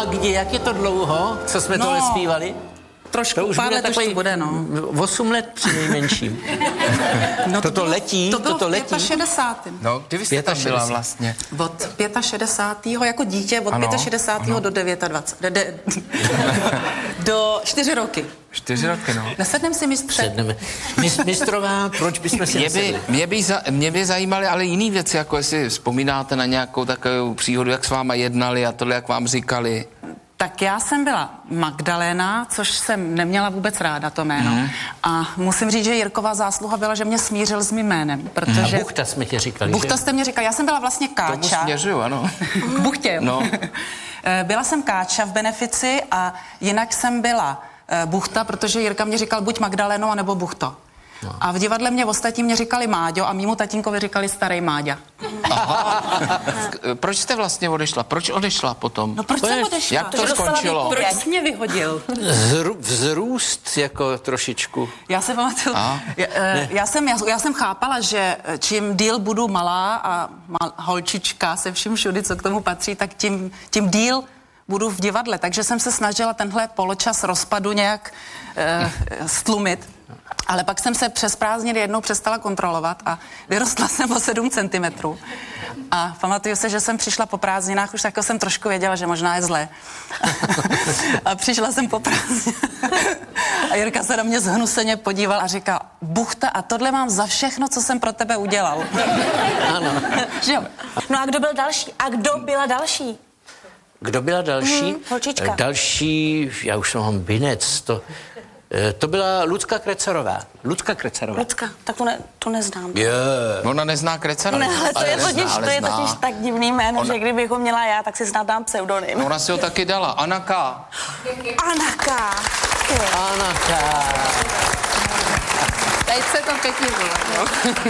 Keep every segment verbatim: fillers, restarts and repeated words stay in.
Magdi, jak je to dlouho, co jsme No. tohle zpívali? Trošku, To už pár bude let takový už to bude, no. osm let při nejmenším. no Toto letí, to bylo toto v letí. šedesátém No, kdy vy jste tam byla vlastně? Od šedesátého jako dítě, od Ano, šedesátého ano. do dvacet devět. De, de, do čtyři roky. Čtyři roky, no. Nesednem si mistře. Sedneme. Mis, mistrová, proč bychom si Mě by, nesedli? mě, by za, mě by zajímaly ale jiný věci, jako jestli vzpomínáte na nějakou takovou příhodu, jak s váma jednali a tohle, jak vám říkali. Tak já jsem byla Magdalena, což jsem neměla vůbec ráda to jméno. Mm. A musím říct, že Jirkova zásluha byla, že mě smířil s mým jménem, protože... A Buchta jsme tě říkali, Buchta že? jste mě říkali, já jsem byla vlastně Tomu Káča. směřuju, ano. K Buchtě. No. Byla jsem Káča v Benefici a jinak jsem byla Buchta, protože Jirka mě říkal buď Magdaleno, anebo Buchto. No. A v divadle mě ostatní mě říkali Máďo a mýmu tatínkovi říkali starý Máďa. Aha. Proč jste vlastně odešla? Proč odešla potom? No proč jsem odešla? Jak to skončilo? Proč jsi mě vyhodil? Zru, vzrůst jako trošičku. Já se pamatuju, A? já, já, jsem, já, já jsem chápala, že čím díl budu malá a mal, holčička se vším všudy, co k tomu patří, tak tím, tím díl budu v divadle. Takže jsem se snažila tenhle poločas rozpadu nějak eh, stlumit. Ale pak jsem se přes prázdniny jednou přestala kontrolovat a vyrostla jsem o sedm centimetrů. A pamatuju se, že jsem přišla po prázdninách, už jako jsem trošku věděla, že možná je zlé. A přišla jsem po prázdninách. A Jirka se na mě zhnuseně podíval a říkal, Buchta, a tohle mám za všechno, co jsem pro tebe udělal. Ano. Že jo? No a kdo byl další? A kdo byla další? Kdo byla další? Hmm, holčička. Další, já už mám binec, to, to byla Lucka Krecarová. Lucka Krecarová. Lucka, tak to, ne, to neznám. Je. Ona nezná Krecera. Ne, ale to je nezná, totiž, ale to je zná. totiž tak divný jméno, Ona- že kdybych ho měla já, tak si snad dám pseudonym. Ona si ho taky dala. Anaka. Anaka. Ty. Anaka. Teď se to pěkně volá.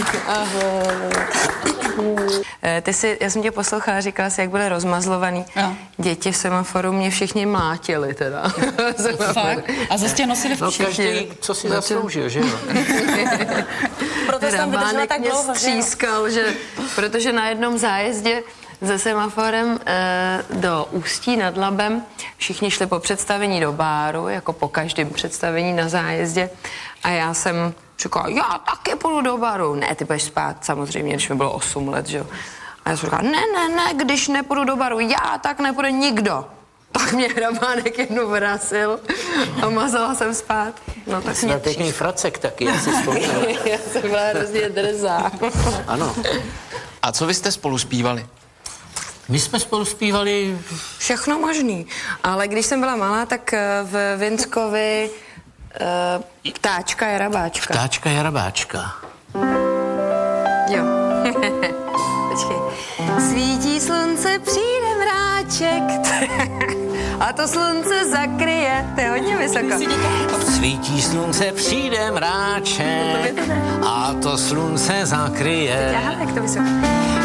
Ty jsi, já jsem tě poslouchala, říkala jsi, jak byly rozmazlovaný. Jo. Děti v semaforu mě všichni mlátili teda. Fakt? A zase tě nosili v No příště. každý, co si zasloužil, že jo? Proto jsem vydržela Rábánek tak mě dlouho, že jo? střískal, že, protože na jednom zájezdě se semaforem e, do Ústí nad Labem všichni šli po představení do báru, jako po každém představení na zájezdě. A já jsem říkala, já taky půjdu do baru. Ne, ty budeš spát, samozřejmě, když mi bylo osm let, že jo. A já jsem říkala, ne, ne, ne, když nepůjdu do baru, já, tak nepůjde nikdo. Tak mě Hrabánek jednou vrazil a mazala jsem spát. No tak Jsi mě měl pěkný fracek taky, já si vzpomínám. Já jsem byla hrozně drzá. Ano. A co vy jste spolu zpívali? My jsme spolu zpívali, Všechno možný. Ale když jsem byla malá, tak eh, v Vinskovi uh, Ptáčka Jarabáčka. Ptáčka Jarabáčka. Jo. Počkej. Svítí slunce, přijde mráček. A to slunce zakryje. To je hodně vysoko. Svítí slunce, přijde mráček a to slunce zakryje. Aha, tak to vysoko.